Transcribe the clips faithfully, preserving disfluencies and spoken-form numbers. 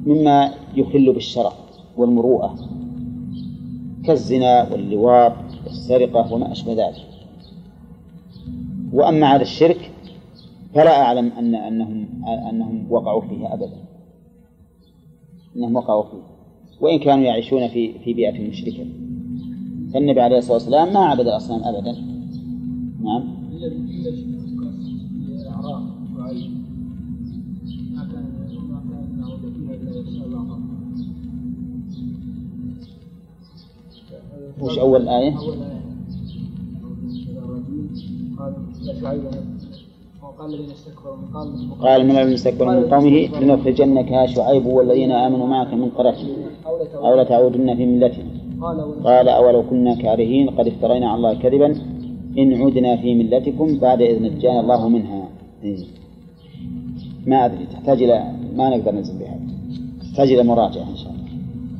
مما يخل بالشرف والمروءة كالزنا واللواط والسرقة وما أشبه ذلك. وأما على الشرك فلا أعلم أن أنهم أنهم وقعوا فيه أبدا، أنهم وقعوا فيه وإن كانوا يعيشون في في بيئة مشركة. فالنبي عليه الصلاة والسلام ما عبد الأصنام أبدا. نعم. وش أول آية؟ قال من الذين استكبروا من قومه لنخرجنك يا شعيب والذين آمنوا معك من قريتنا أو لتعودن في ملتنا قال أولو كنا كارهين قد افترينا على الله كذبا إن عدنا في ملتكم بعد إذ نجانا الله منها. ما أدري، تحتاج إلى ما نقدر ننزل بها، تحتاج إلى مراجعة إن شاء الله.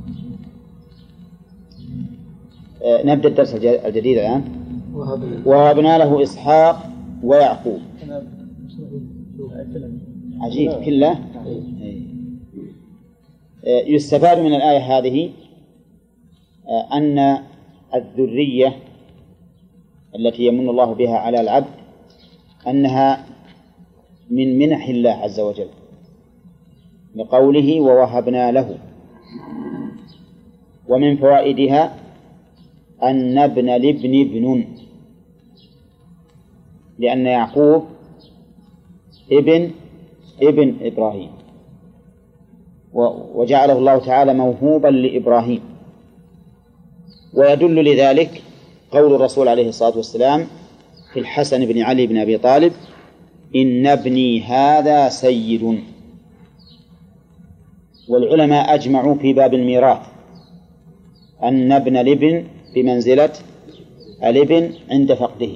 أه نبدأ الدرس الجديد الآن. وهبنا له إسحاق ويعقوب. عجيب كله. يستفاد من الآية هذه أن الذرية التي يمن الله بها على العبد أنها من منح الله عز وجل، لقوله ووهبنا له. ومن فوائدها أن ابن لابن ابن، لأن يعقوب ابن ابن إبراهيم، وجعله الله تعالى موهوبا لإبراهيم. ويدل لذلك قول الرسول عليه الصلاة والسلام في الحسن بن علي بن أبي طالب إن ابني هذا سيد. والعلماء أجمعوا في باب الميراث أن ابن الابن بمنزلة الابن عند فقده.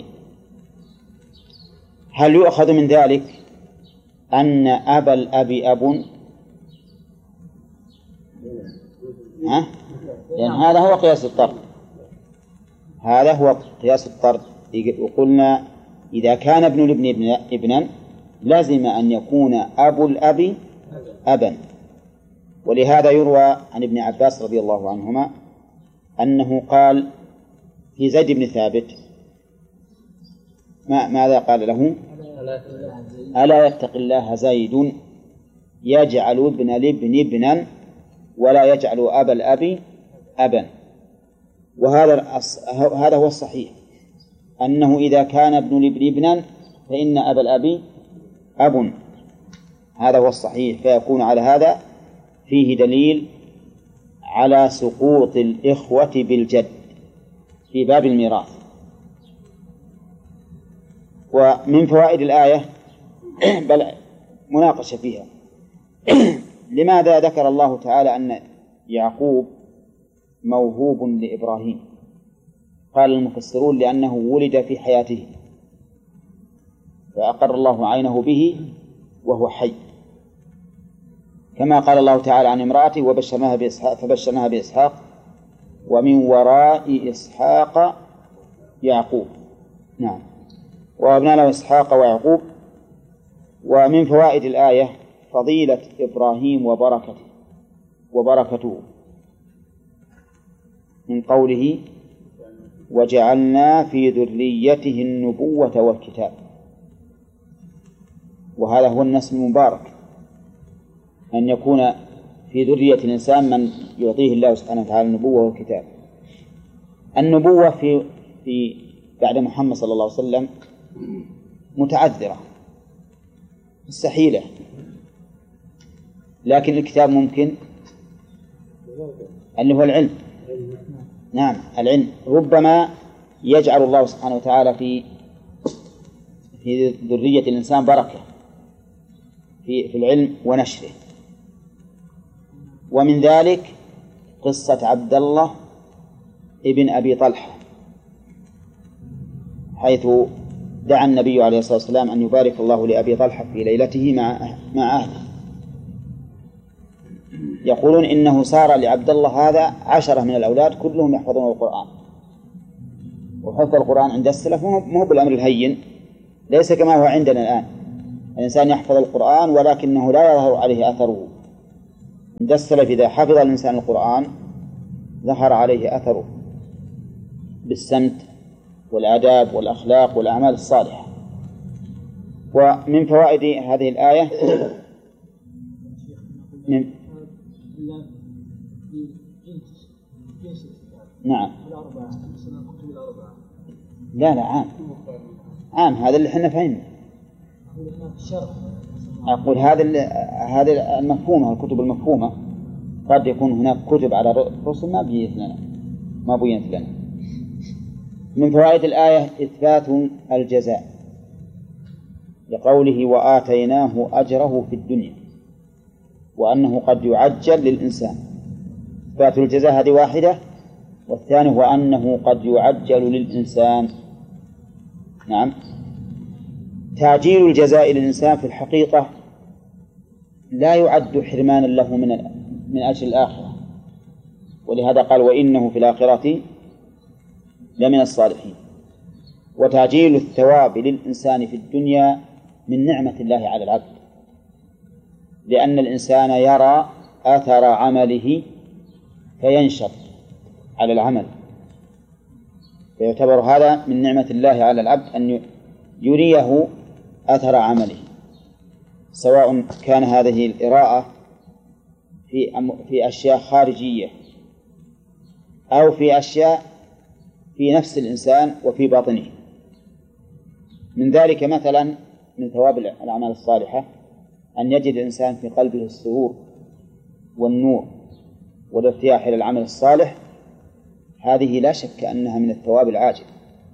هل يؤخذ من ذلك أن أبا الأب أب؟ ها؟ لأن هذا هو قياس الطرد، هذا هو قياس الطرد. وقلنا إذا كان ابن الابن ابنا لازم أن يكون أبو الأب أبا. ولهذا يروى عن ابن عباس رضي الله عنهما أنه قال في زيد بن ثابت ما ماذا قال له؟ ألا يتق الله زيد يجعل ابن الابن ابنا ولا يجعل أبا الأب أبا. وهذا هذا هو الصحيح، أنه إذا كان ابن الابن ابنا فإن أبا الأب أب، هذا هو الصحيح. فيكون على هذا فيه دليل على سقوط الإخوة بالجد في باب الميراث. ومن فوائد الآية بل مناقشة فيها لماذا ذكر الله تعالى أن يعقوب موهوب لإبراهيم؟ قال المفسرون لأنه ولد في حياته فأقر الله عينه به وهو حي، كما قال الله تعالى عن امرأته وبشرناها بإسحاق فبشرناها بإسحاق ومن وراء إسحاق يعقوب. نعم. وابنى له إسحاق ويعقوب. ومن فوائد الآية فضيلة إبراهيم وبركته وبركته من قوله وجعلنا في ذريته النبوة والكتاب. وهذا هو النسب المبارك، أن يكون في ذرية الإنسان من يعطيه الله سبحانه وتعالى النبوة والكتاب. النبوة في في بعد محمد صلى الله عليه وسلم متعذرة مستحيلة، لكن الكتاب ممكن، اللي هو العلم. نعم العلم ربما يجعل الله سبحانه وتعالى في في ذرية الإنسان بركة في في العلم ونشره. ومن ذلك قصة عبد الله ابن أبي طلحة، حيث دعا النبي عليه الصلاة والسلام أن يبارك الله لأبي طلحة في ليلته مع مع أهله. يقولون إنه صار لعبد الله هذا عشرة من الأولاد كلهم يحفظون القرآن، وحفظ القرآن عند السلف مو بالأمر الهين، ليس كما هو عندنا الآن الإنسان يحفظ القرآن ولكنه لا يظهر عليه أثره، عند السلف إذا حفظ الإنسان القرآن ظهر عليه أثره بالسمت والآداب والأخلاق والأعمال الصالحة. ومن فوائد هذه الآية من نعم لا لا عام عام هذا اللي احنا فهمنا. أقول هذا هذا المفهومة الكتب المفهومة قد يكون هناك كتب على الرسل ما بينت لنا ما بينت لنا. من فوائد الآية إثبات الجزاء لقوله وآتيناه أجره في الدنيا وأنه قد يعجل للإنسان. إثبات الجزاء هذه واحدة، والثاني هو أنه قد يعجل للإنسان. نعم، تعجيل الجزاء للإنسان في الحقيقة لا يعد حرمانا له من من أجل الآخرة، ولهذا قال وإنه في الآخرة لمن الصالحين. وتعجيل الثواب للإنسان في الدنيا من نعمة الله على العبد، لأن الإنسان يرى آثار عمله فينشط على العمل، فيعتبر هذا من نعمة الله على العبد أن يريه أثر عمله، سواء كان هذه الإراءة في في أشياء خارجية أو في أشياء في نفس الإنسان وفي باطنه. من ذلك مثلا من ثواب الأعمال الصالحة أن يجد الإنسان في قلبه السرور والنور والارتياح إلى العمل الصالح، هذه لا شك أنها من الثواب العاجل.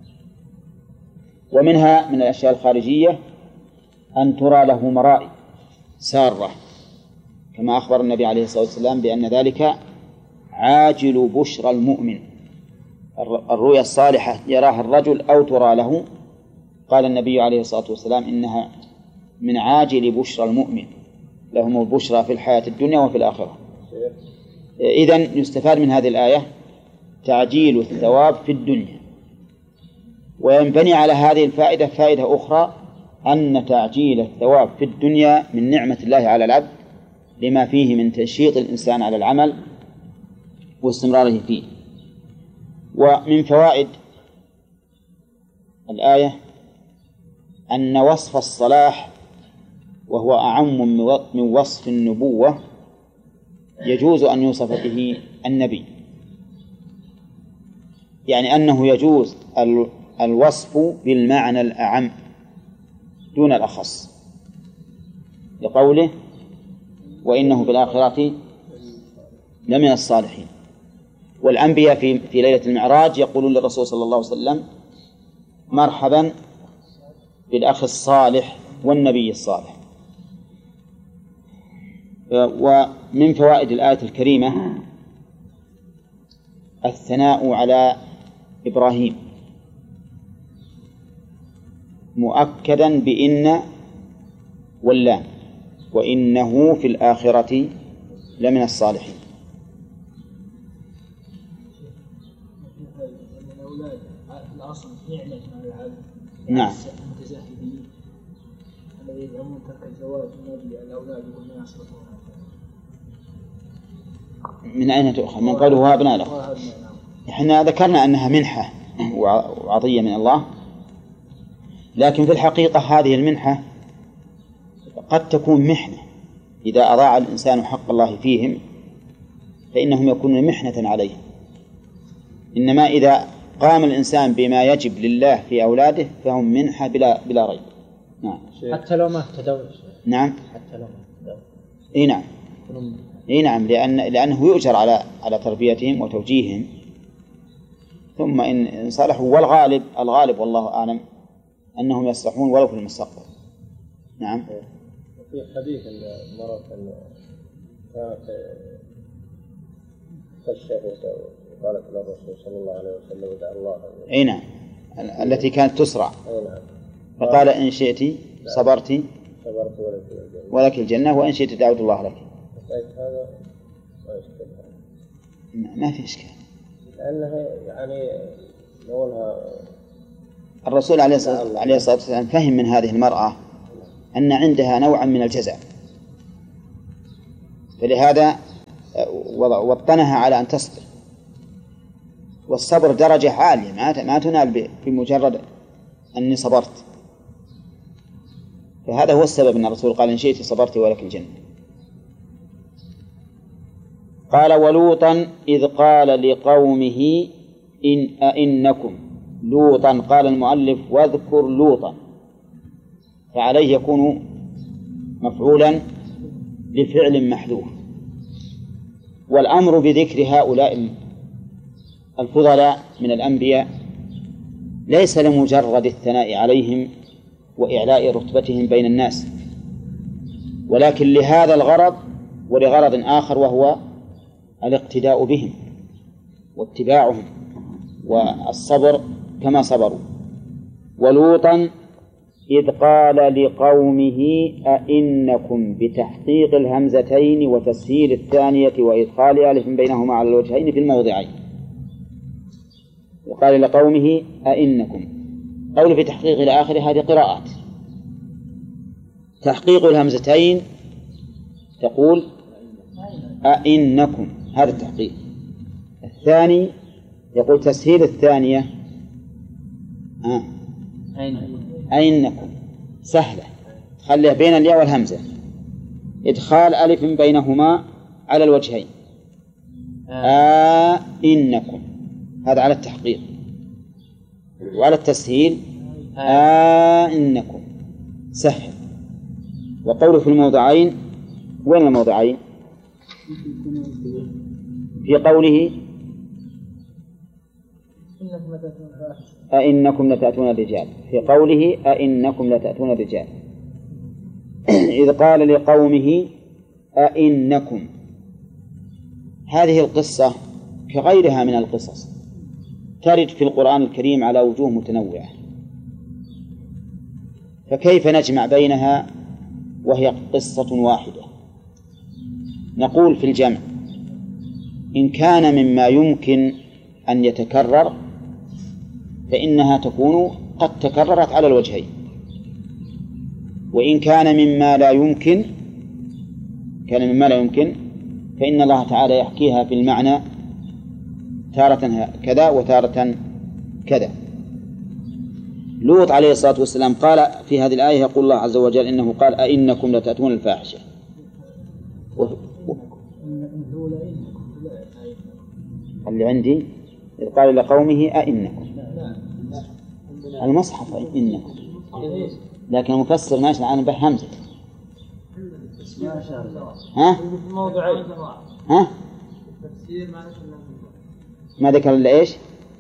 ومنها من الأشياء الخارجية أن ترى له مرائي سارة، كما أخبر النبي عليه الصلاة والسلام بأن ذلك عاجل بشرى المؤمن. الرؤيا الصالحة يراها الرجل أو ترى له، قال النبي عليه الصلاة والسلام إنها من عاجل بشرى المؤمن، لهم البشرى في الحياة الدنيا وفي الآخرة. إذن يستفاد من هذه الآية تعجيل الثواب في الدنيا. وينبني على هذه الفائدة فائدة أخرى، أن تعجيل الثواب في الدنيا من نعمة الله على العبد لما فيه من تنشيط الإنسان على العمل واستمراره فيه. ومن فوائد الآية أن وصف الصلاح وهو أعم من وصف النبوة يجوز أن يوصف به النبي، يعني أنه يجوز الوصف بالمعنى الأعم دون الأخص، لقوله وإنه في الآخرة لمن الصالحين. والأنبياء في في ليلة المعراج يقولون للرسول صلى الله عليه وسلم مرحبا بالأخ الصالح والنبي الصالح. ومن فوائد الآية الكريمة الثناء على إبراهيم مؤكدا بإن واللام، وإنه في الآخرة لمن الصالحين. نعم. الذي يزعمون ترك الزواج من الأولاد وهم يعصرون. من أين تؤخذ؟ من قوله وهبنا له. إحنا ذكرنا أنها منحة وعطية من الله، لكن في الحقيقة هذه المنحة قد تكون محنة إذا أضاع الإنسان حق الله فيهم فإنهم يكونون محنة عليه. إنما إذا قام الإنسان بما يجب لله في أولاده فهم منحة بلا بلا ريب. نعم. حتى لو ما اهتدوا. نعم. حتى لو ما اهتدوا. إيه نعم. إيه نعم، لأن لأنه يؤجر على على تربيتهم وتوجيههم، ثم إن صالحوا. والغالب الغالب والله أعلم أنهم يصلحون ولو في المستقبل. نعم. في حديث المرأة كانت كشفت وقالت للرسول صلى الله عليه وسلم ادع الله. أي نعم، التي كانت تسرع. أي نعم. فقال إن شئت صبرت صبرت ولك الجنة ولك الجنة وإن شئت دعوت الله لك. هذا ما يشكل، ما في إشكال، لأنها يعني نقولها الرسول عليه الصلاة والسلام فهم من هذه المرأة أن عندها نوعا من الجزع، فلهذا وطنها على أن تصبر، والصبر درجة عالية ما تنال بمجرد أني صبرت. فهذا هو السبب أن الرسول قال إن شئت صبرت ولك الجنة. قال ولوطا إذ قال لقومه إن أئنكم لوطا، قال المؤلف واذكر لوطا، فعليه يكون مفعولا لفعل محذوف. والأمر بذكر هؤلاء الفضلاء من الأنبياء ليس لمجرد الثناء عليهم وإعلاء رتبتهم بين الناس، ولكن لهذا الغرض ولغرض آخر، وهو الاقتداء بهم واتباعهم والصبر كما صبروا. ولوطا إذ قال لقومه أئنكم بتحقيق الهمزتين وتسهيل الثانية وإدخال ألف بينهما على الوجهين في الموضعين. وقال لقومه أئنكم، قول في تحقيق إلى آخر هذه قراءات. تحقيق الهمزتين تقول أئنكم، هذا التحقيق. الثاني يقول تسهيل الثانية آه. أئنكم سهلة، خليها بين الياء والهمزة، إدخال ألف بينهما على الوجهين. أئنكم هذا على التحقيق. وعلى التسهيل أئنكم سهل. وقوله في الموضعين، وين الموضعين؟ في قوله أئنكم لتأتون الرجال، في قوله أئنكم لتأتون الرجال. إذ قال لقومه أئنكم، هذه القصة كغيرها من القصص ترد في القرآن الكريم على وجوه متنوعة، فكيف نجمع بينها وهي قصة واحدة؟ نقول في الجمع إن كان مما يمكن أن يتكرر فإنها تكون قد تكررت على الوجهين، وإن كان مما لا يمكن كان مما لا يمكن فإن الله تعالى يحكيها في المعنى تارة كذا وتارة كذا. لوط عليه الصلاة والسلام قال في هذه الآية، يقول الله عز وجل إنه قال أئنكم لتأتون الفاحشة و... و... اللي عندي إذ قال لقومه أئنكم، المصحف أئنكم، لكن المفسر ماشي عنه بهمزة. ها؟ ها؟ ما ذكر إلا إيش؟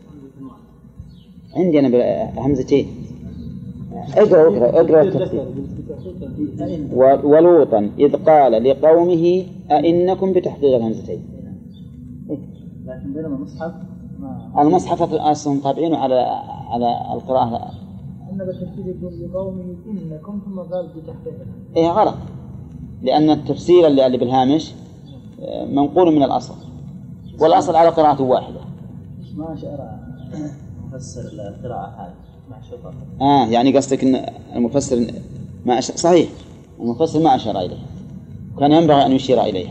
عندي أنا بهمزتين. اقرأ اقرأ اقرأ التفسير. ولوطا إذ قال لقومه أئنكم بتحقيق الهمزتين. لكن بينما المصحف المصحف أصلا طابعينه على على القراءة. أن بالتفسير يقول لقومه إنكم ثم قال بتحقيق. إيه غلط، لأن التفسير اللي اللي بالهامش منقول من الأصل، والأصل على قراءة واحدة. ما شرع مفسر القراءة هذه مع شطر. آه يعني قصدك إن المفسر ما أش... صحيح، المفسر ما أشار إليه، كان ينبغي أن يشير إليها.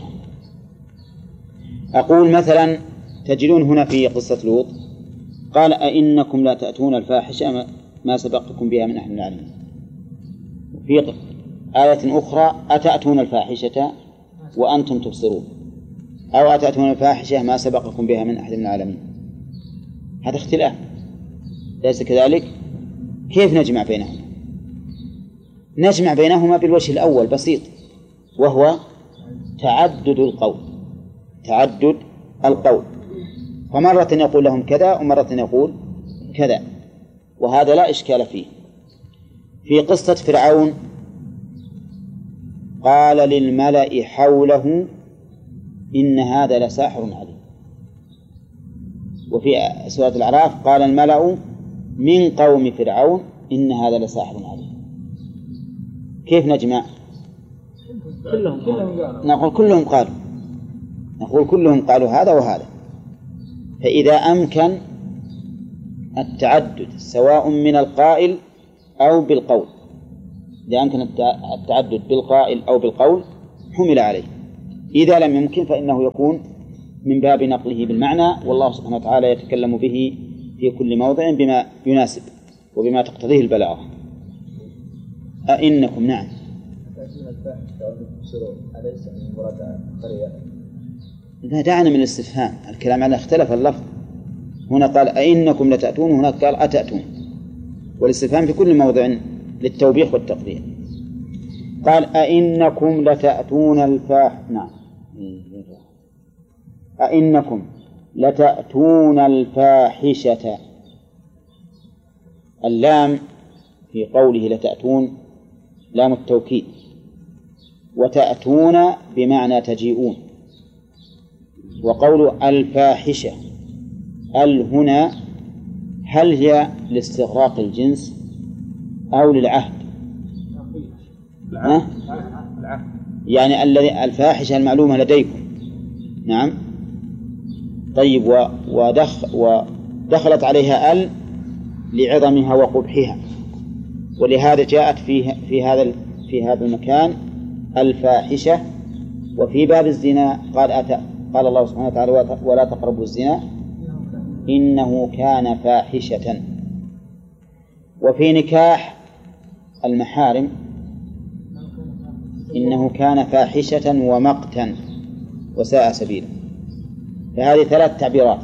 أقول مثلا تجدون هنا في قصة لوط قال أئنكم لا تأتون الفاحشة ما سبقكم بها من أحد العالمين. في آية أخرى أتأتون الفاحشة وأنتم تبصرون، أو أتأتون الفاحشة ما سبقكم بها من أحد من العالمين. هذا اختلاف، ليس كذلك؟ كيف نجمع بينهما؟ نجمع بينهما بالوجه الأول بسيط، وهو تعدد القول. تعدد القول، فمرة يقول لهم كذا ومرة يقول كذا، وهذا لا إشكال فيه. في قصة فرعون قال للملأ حوله إن هذا لساحر عليم، وفي سورة الأعراف قال الملأ من قوم فرعون إن هذا لساحر عليم. كيف نجمع؟ كلهم قالوا. نقول كلهم قالوا نقول كلهم قالوا هذا وهذا. فإذا أمكن التعدد سواء من القائل أو بالقول، إذا أمكن التعدد بالقائل أو بالقول حمل عليه. إذا لم يمكن فإنه يكون من باب نقله بالمعنى، والله سبحانه وتعالى يتكلم به في كل موضع بما يناسب وبما تقتضيه البلاغة. أئنكم نعم لا دعنا من الاستفهام، الكلام على اختلف اللفظ، هنا قال أئنكم لتأتون وهناك قال أتأتون، والاستفهام في كل موضع للتوبيخ والتقدير. قال أئنكم لتأتون الفاحشة، نعم أئنكم لتأتون الفاحشة، اللام في قوله لتأتون لام التوكيد، وتأتون بمعنى تجيئون. وقول الفاحشة ال هنا هل هي لاستغراق الجنس أو للعهد؟ العهد. يعني الذي الفاحشة المعلومة لديكم، نعم. طيب ودخ ودخلت عليها ال لعظمها وقبحها، ولهذا جاءت في في هذا في هذا المكان الفاحشة. وفي باب الزنا قال أتى قال الله سبحانه وتعالى ولا تقربوا الزنا إنه كان فاحشة. وفي نكاح المحارم إنه كان فاحشة ومقتا وساء سبيلا. فهذه ثلاث تعبيرات.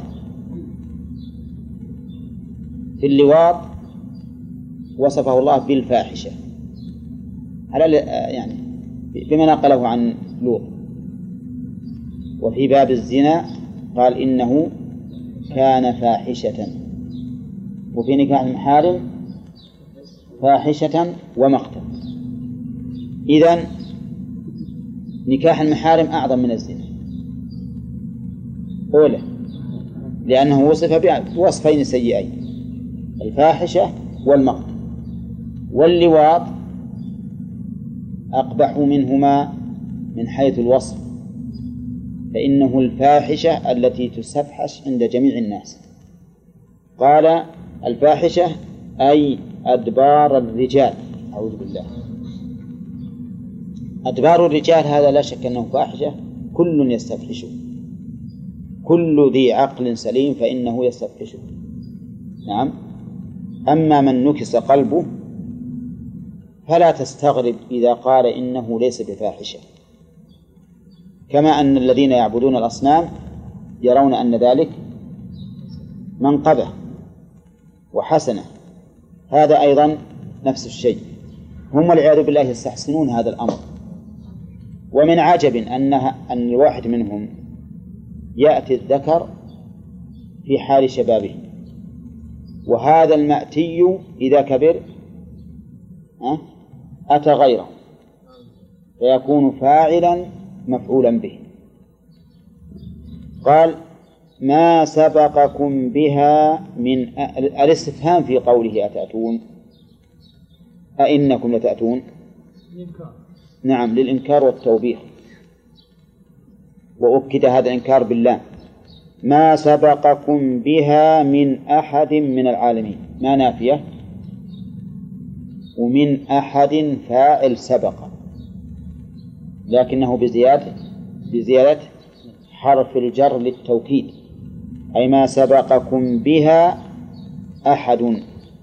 في اللواط وصفه الله بالفاحشة على يعني بما نقله عن لوط. وفي باب الزنا قال إنه كان فاحشة. وفي نكاح المحارم فاحشة ومقتا. إذن نكاح المحارم أعظم من الزنا أولا، لأنه وصف بوصفين سيئين، الفاحشة والمقت. واللواط أقبح منهما من حيث الوصف، فإنه الفاحشة التي تستفحش عند جميع الناس. قال الفاحشة أي أدبار الرجال، أعوذ بالله. أدبار الرجال هذا لا شك أنه فاحشة، كل يستفحشه، كل ذي عقل سليم فإنه يستفحشه، نعم. أما من نكس قلبه فلا تستغرب إذا قال إنه ليس بفاحشة، كما أن الذين يعبدون الأصنام يرون أن ذلك منقبة وحسنة، هذا أيضا نفس الشيء. هم والعياذ بالله يستحسنون هذا الأمر. ومن عجب أنها أن الواحد منهم يأتي الذكر في حال شبابه، وهذا المأتي إذا كبر أتى غيره فيكون فاعلا مفعولا به. قال ما سبقكم بها من الاستفهام في قوله أتأتون أئنكم لتأتون، نعم للإنكار والتوبيخ، وأكد هذا الإنكار بالله. ما سبقكم بها من أحد من العالمين، ما نافية، ومن أحد فاعل سبق، لكنه بزيادة بزيادة حرف الجر للتوكيد، أي ما سبقكم بها أحد.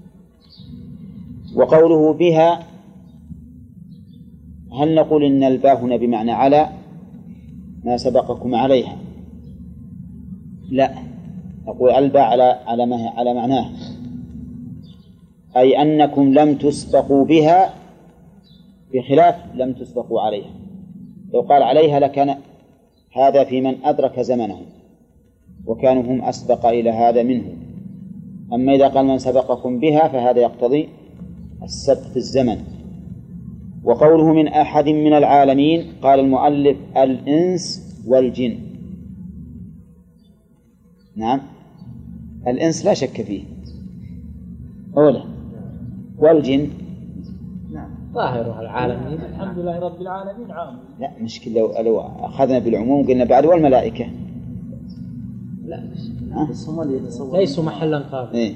وقوله بها هل نقول إن الباء هنا بمعنى على ما سبقكم عليها؟ لا، نقول الباء على على ما على معناه، أي أنكم لم تسبقوا بها بخلاف لم تسبقوا عليها. لو قال عليها لكان هذا في من أدرك زمنهم وكانوا هم أسبق إلى هذا منه. أما إذا قال من سبقكم بها فهذا يقتضي السبق في الزمن. وقوله من أحد من العالمين قال المؤلف الإنس والجن، نعم الإنس لا شك فيه أولا، والجن نعم ظاهرها العالمين. الحمد لله رب العالمين عام. لا مشكلة لو, لو أخذنا بالعموم قلنا بعد والملائكة لا بس هم اللي يتصورون ليسوا محلا قابل. إيه؟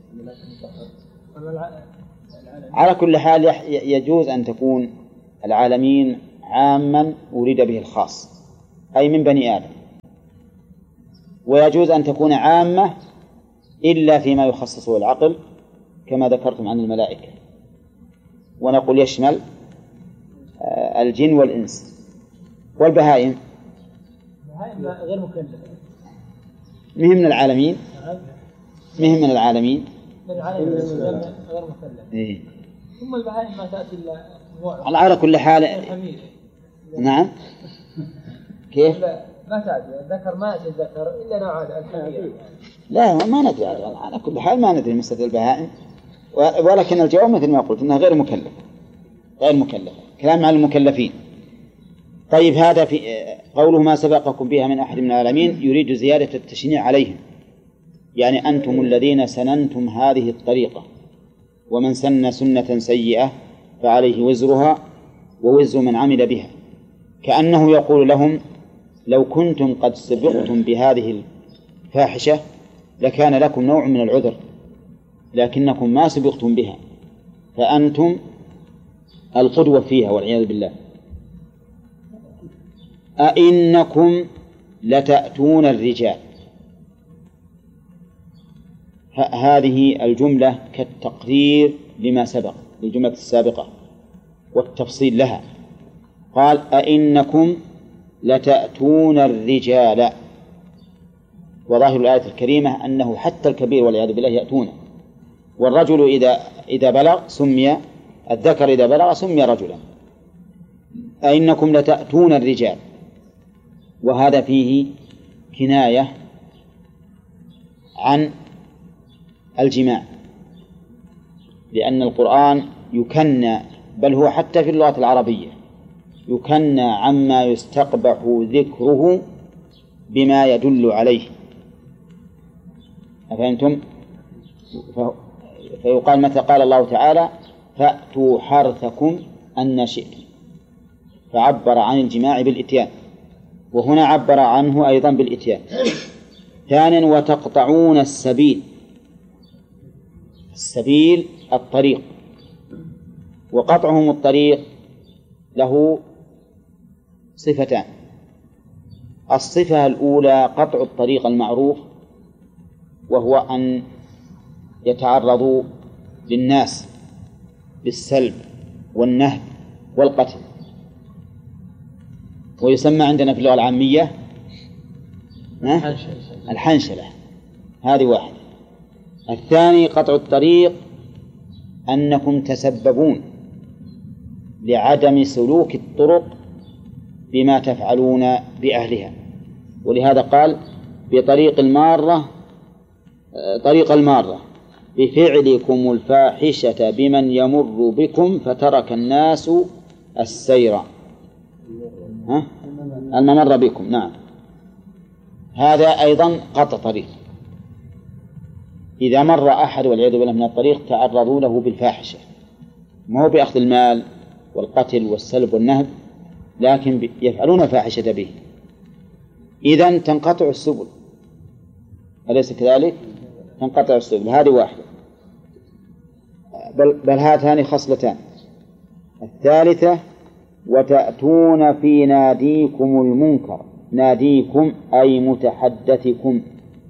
على كل حال يجوز أن تكون العالمين عاما أريد به الخاص، أي من بني آدم، ويجوز أن تكون عامة إلا فيما يخصصه العقل كما ذكرتم عن الملائكة، ونقول يشمل الجن والإنس والبهائم. غير مكلف، مهم من العالمين، مهم من العالمين من العالمين غير مكلف. إيه. ثم البهائم ما تأتي إلا على كل حال. نعم كيف؟ لا ما تأتي الذكر، ما يأتي الذكر إلا نوع الحمير. لا ما ندري على كل حال، ما ندري مسألة البهائم، ولكن الجواب مثل ما قلت أنها غير مكلفة، غير مكلفة، كلام عن المكلفين. طيب هذا في قوله ما سبقكم بها من أحد من العالمين يريد زيادة التشنيع عليهم، يعني أنتم الذين سننتم هذه الطريقة، ومن سن سنة سيئة فعليه وزرها ووزر من عمل بها، كأنه يقول لهم لو كنتم قد سبقتم بهذه الفاحشة لكان لكم نوع من العذر، لكنكم ما سبقتم بها فأنتم القدوة فيها والعياذ بالله. أئنكم لتأتون الرجال، هذه الجملة كالتقرير لما سبق للجملة السابقة والتفصيل لها. قال أئنكم لتأتون الرجال، وظاهر الآية الكريمة أنه حتى الكبير والعياذ بالله يأتونه، والرجل إذا إذا بلغ سمي، الذكر إذا بلغ سمي رجلا. أئنكم لتأتون الرجال، وهذا فيه كناية عن الجماع، لأن القرآن يكنى، بل هو حتى في اللغة العربية يكنى عما يستقبح ذكره بما يدل عليه. أفهمتم؟ فيقال متى قال الله تعالى فأتوا حرثكم أن شئتم، فعبر عن الجماع بالإتيان، وهنا عبر عنه أيضا بالإتيان. ثانيا وتقطعون السبيل، السبيل الطريق، وقطعهم الطريق له صفتان. الصفة الأولى قطع الطريق المعروف، وهو أن يتعرضوا للناس بالسلب والنهب والقتل، ويسمى عندنا في اللغة العامية الحنشلة. هذه واحدة. الثاني قطع الطريق أنكم تسببون لعدم سلوك الطرق بما تفعلون بأهلها، ولهذا قال بطريق المارة، طريق المارة بفعلكم الفاحشة بمن يمر بكم فترك الناس السير، ها؟ الممر بكم. نعم، هذا أيضا قطع طريق. إذا مر أحد والعياذ بالله من الطريق تعرضوا له بالفاحشة، ما هو بأخذ المال والقتل والسلب والنهب، لكن يفعلون الفاحشة به، إذن تنقطع السبل، أليس كذلك؟ تنقطع السبل. هذه واحدة. بل, بل هاتان خصلتان. الثالثة وتأتون في ناديكم المنكر، ناديكم أي متحدثكم،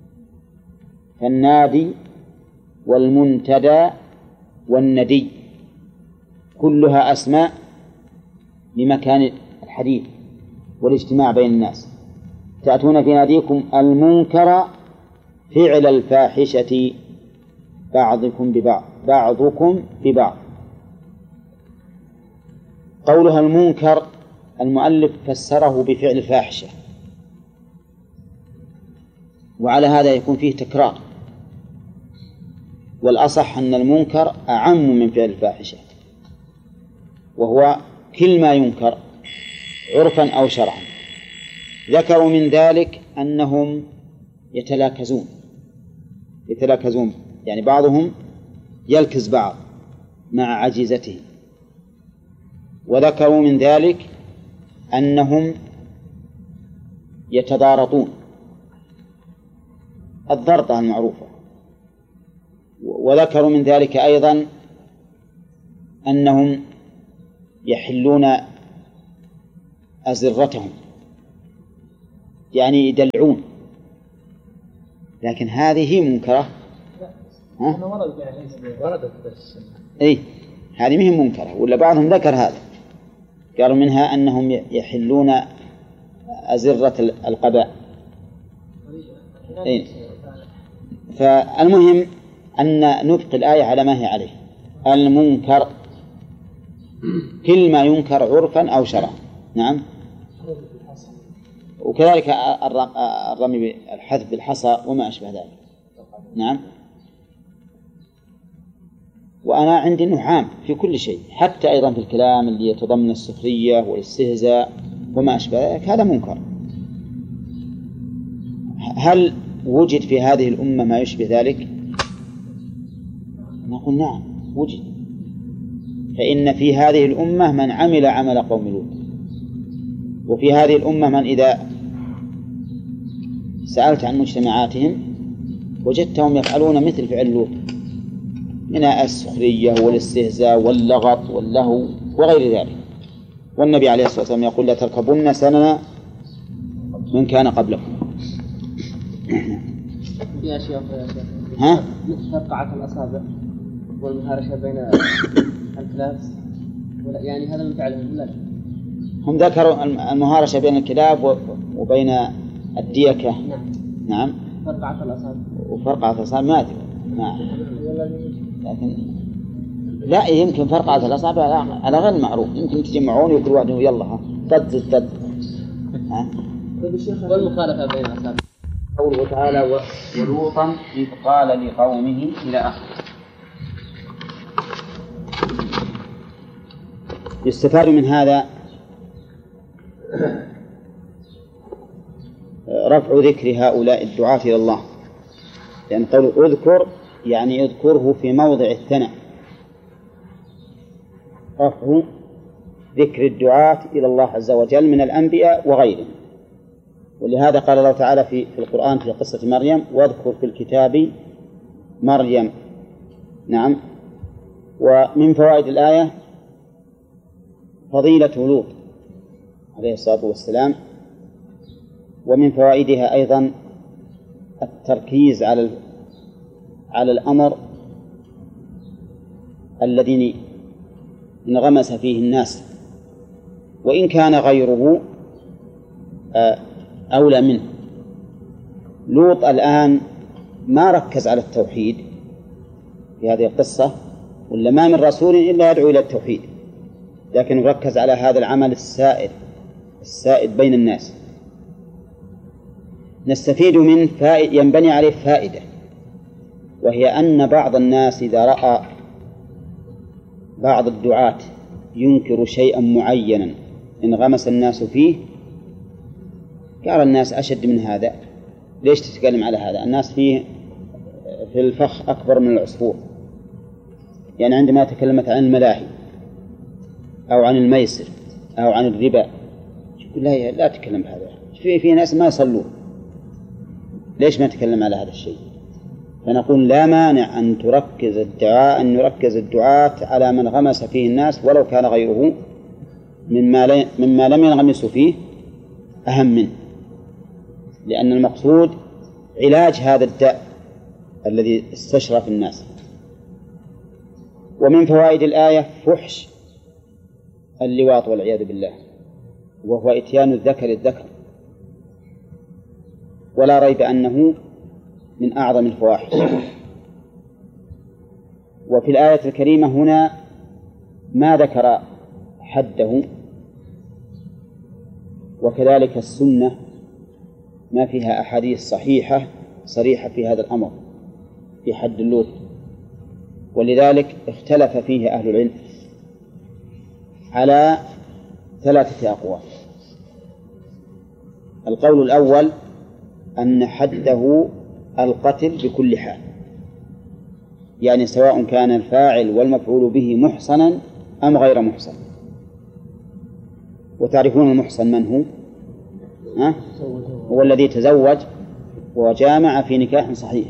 فالنادي والمنتدى والندي كلها أسماء لمكان الحديث والاجتماع بين الناس. تأتون في ناديكم المنكر فعل الفاحشة بعضكم ببعض، بعضكم ببعض. قولها المنكر المؤلف فسره بفعل الفاحشة، وعلى هذا يكون فيه تكرار، والأصح أن المنكر أعم من فعل الفاحشة، وهو كل ما ينكر عرفا أو شرعا. ذكروا من ذلك أنهم يتلاكزون، يتلاكزون يعني بعضهم يلكز بعض مع عجيزته. وذكروا من ذلك أنهم يتضارطون، الضرطة المعروفة. وذكروا من ذلك أيضا أنهم يحلون أزرتهم يعني يدلعون، لكن هذه منكرة. ها؟ وردت بس. إيه هذه مهم منكرة، ولا بعضهم ذكر هذا قالوا منها أنهم يحلون أزرة القباء. إيه. فالمهم أن نبقي الآية على ما هي عليه. المنكر كل ما ينكر عرفا أو شرعا. نعم. وكذلك الرمي بالحذف بالحصى وما أشبه ذلك. نعم. وأنا عندي أنه عام في كل شيء، حتى أيضا في الكلام اللي يتضمن السخرية والاستهزاء وما أشبه ذلك هذا منكر. هل وجد في هذه الأمة ما يشبه ذلك؟ نقول نعم وجد. فإن في هذه الأمة من عمل عمل قوم لوط، وفي هذه الأمة من إذا سألت عن مجتمعاتهم وجدتهم يفعلون مثل فعل لوط من السخرية والاستهزاء واللغط واللهو وغير ذلك. والنبي عليه الصلاة والسلام يقول لا تركبن سنن من كان قبلكم. في أشياء ها؟ مثل فرقعة الأصابع والمهارشة بين الكلاب، يعني هذا من فعلهم ولا؟ هم ذكروا المهارشة بين الكلاب وبين الديكة. نعم. نعم. فرقعة الأصابع. وفرقعة الأصابع ما أدري. نعم. لكن لا يمكن فرقعة الأصابع على غير معروف، يمكن تجمعون وكل واحد يلا ها ضد ضد. ها. والمخالفة بين الأصابع. قوله تعالى ولوطا إذ قال لقومه إلى آخره. يستفاد من هذا رفع ذكر هؤلاء الدعاة إلى الله، لأن قوله اذكر يعني اذكره في موضع الثناء، رفع ذكر الدعاة إلى الله عز وجل من الأنبياء وغيرهم. ولهذا قال الله تعالى في القرآن في قصة مريم واذكر في الكتاب مريم. نعم. ومن فوائد الآية فضيلة لوط عليه الصلاة والسلام، ومن فوائدها أيضا التركيز على على الأمر الذي انغمس فيه الناس، وإن كان غيره أولى منه. لوط الآن ما ركز على التوحيد في هذه القصة، ولا ما من رسول إلا يدعو إلى التوحيد، لكن ركز على هذا العمل السائد السائد بين الناس. نستفيد من فائد ينبني عليه فائدة، وهي أن بعض الناس إذا رأى بعض الدعاة ينكر شيئا معينا انغمس الناس فيه قال الناس أشد من هذا، ليش تتكلم على هذا؟ الناس فيه في الفخ أكبر من العصفور. يعني عندما تكلمت عن الملاهي أو عن الميسر أو عن الربا يقول لا لا تتكلم بهذا، في في ناس ما يصلون، ليش ما تكلم على هذا الشيء؟ فنقول لا مانع أن تركز الدعاء أن يركز الدعاة على من غمس فيه الناس ولو كان غيره مما مما لم ينغمس فيه أهم منه، لأن المقصود علاج هذا الداء الذي استشرف الناس. ومن فوائد الآية فحش اللواط والعياذ بالله، وهو إتيان الذكر الذكر، ولا ريب أنه من أعظم الفواحش. وفي الآية الكريمة هنا ما ذكر حده، وكذلك السنة ما فيها أحاديث صحيحة صريحة في هذا الأمر في حد اللوط، ولذلك اختلف فيه أهل العلم على ثلاثة أقوال. القول الأول أن حده القتل بكل حال، يعني سواء كان الفاعل والمفعول به محصنا أم غير محصن. وتعرفون المحصن من هو؟ ها؟ هو الذي تزوج وجامع في نكاح صحيح.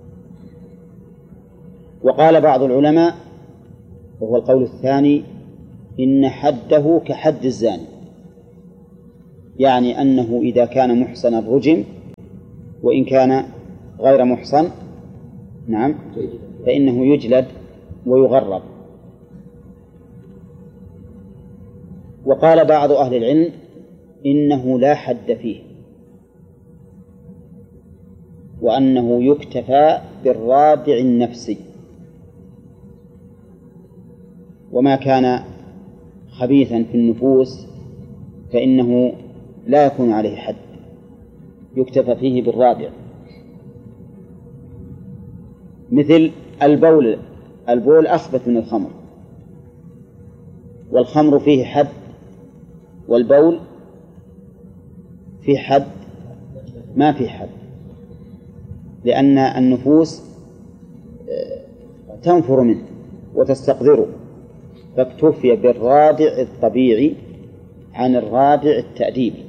وقال بعض العلماء وهو القول الثاني إن حده كحد الزاني، يعني أنه إذا كان محصنا رجم، وإن كان غير محصن نعم فإنه يجلد ويغرب. وقال بعض أهل العلم إنه لا حد فيه، وأنه يكتفى بالرادع النفسي، وما كان خبيثا في النفوس فإنه لا يكون عليه حد، يكتفى فيه بالرادع. مثل البول، البول أخبث من الخمر، والخمر فيه حد والبول فيه حد ما فيه حد، لأن النفوس تنفر منه وتستقذره، فاكتفي بالرادع الطبيعي عن الرادع التأديبي.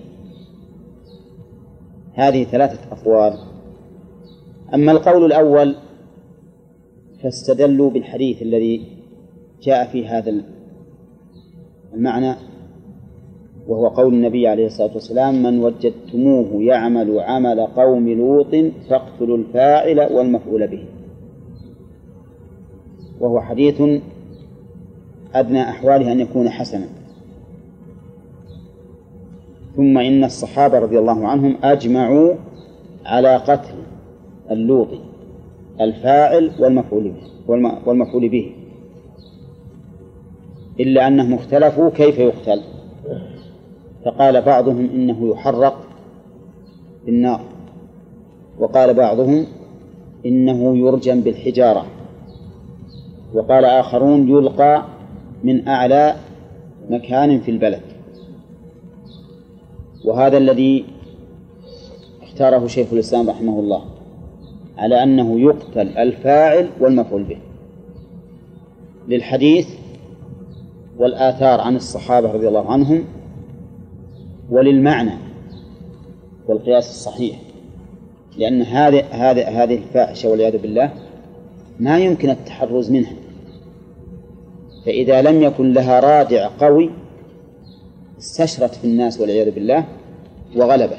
هذه ثلاثة أقوال. أما القول الأول فاستدلوا بالحديث الذي جاء في هذا المعنى، وهو قول النبي عليه الصلاة والسلام: من وجدتموه يعمل عمل قوم لوط فاقتلوا الفاعل والمفعول به. وهو حديث أدنى أحواله أن يكون حسنا. ثم إن الصحابة رضي الله عنهم أجمعوا على قتل اللوطي الفاعل والمفعول به والمفعول به، إلا أنهم اختلفوا كيف يقتل، فقال بعضهم إنه يحرق بالنار، وقال بعضهم إنه يرجم بالحجارة، وقال آخرون يلقى من أعلى مكان في البلد. وهذا الذي اختاره شيخ الإسلام رحمه الله، على أنه يقتل الفاعل والمفعول به، للحديث والآثار عن الصحابة رضي الله عنهم، وللمعنى والقياس الصحيح، لأن هذه هذه هذه الفاحشة والعياذ بالله ما يمكن التحرز منها، فإذا لم يكن لها رادع قوي استشرت في الناس والعياذ بالله وغلبت.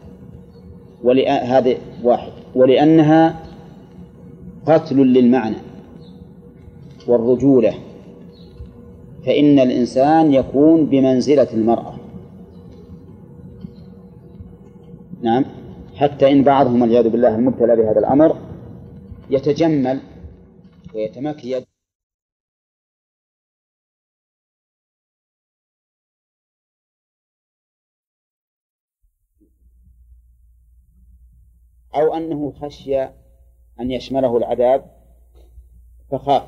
ولهذا واحد، ولأنها قتل للمعنى والرجولة، فإن الإنسان يكون بمنزلة المرأة، نعم، حتى إن بعضهم والعياذ بالله المبتلى بهذا الأمر يتجمل ويتمكيد أو أنه خشي أن يشمله العذاب فخاف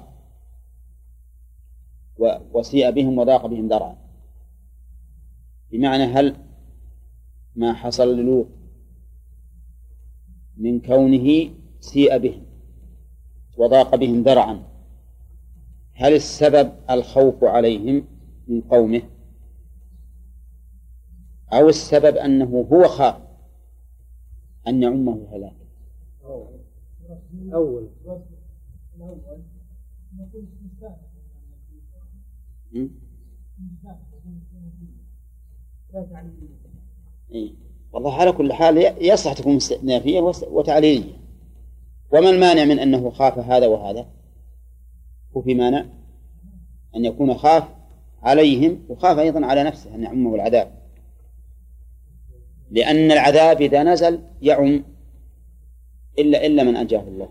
وسيء بهم وضاق بهم ذرعا. بمعنى هل ما حصل للوط من كونه سيء بهم وضاق بهم ذرعا، هل السبب الخوف عليهم من قومه، أو السبب أنه هو خاف أن يعمه الهلاك؟ أول إيه؟ والله على كل حال يصح تكون استئنافية وتعليلية. وما المانع من أنه خاف هذا وهذا؟ وفي مانع أن يكون خاف عليهم وخاف أيضا على نفسه أن يعمه العذاب، لأن العذاب إذا نزل يعم إلا إلا من أنجاه الله.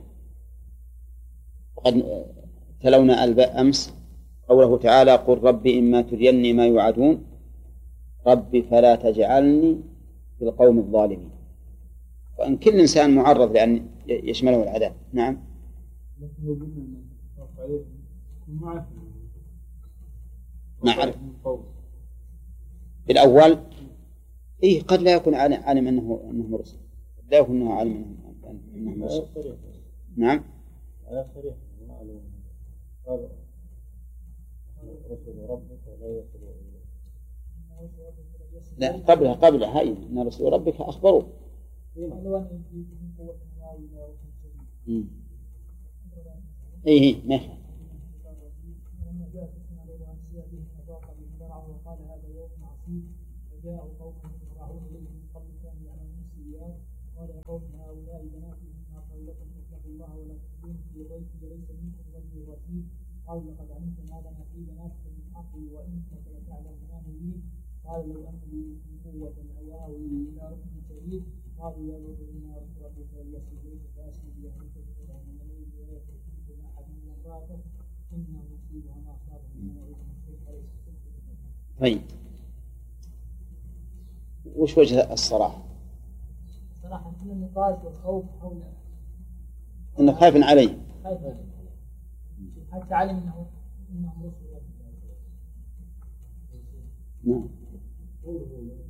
وقد تلونا أمس قوله تعالى: قل ربي إما تريني ما يوعدون ربي فلا تجعلني في القوم الظالمين. وأن كل إنسان معرض لأن يشمله العذاب. نعم. نعرف بالأول إيه قد لا يكون عالم أنه أنه مرسل، لا يكون أنه عالم أنه مرسل. نعم. لا قبلها قبلها هاي إن رسول ربك أخبروا. إيه ما قال يا قوم هؤلاء بناتي مما قولكم اتقوا الله ولا تخزون في بيتي ليس منكم رجل رشيد قالوا لقد علمت ما لنا في بناتك من حق وانك لتعلم ما نريد قال لو ان لي قوة او اوي الى ركن شديد قالوا يا لوط انا رسول ربك فليصل اليك فاسلم باهلك بقطع من الليل ولا تكن مع احد من امراتك انا مصيبها ما اصابهم من الاثم طيب وش وجه الصراحة؟ صراحة أن النقاش والخوف حول إنه خايف عليه خايف عليه حتى علم أنه أنه رسول الله. نعم. قوله